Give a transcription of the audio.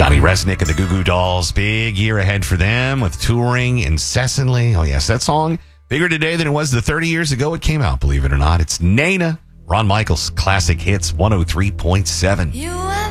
Donnie Resnick and the Goo Goo Dolls. Big year ahead for them with touring incessantly. Oh, yes, that song bigger today than it was the 30 years ago it came out, believe it or not. It's Nana. Ron Michaels, Classic Hits 103.7.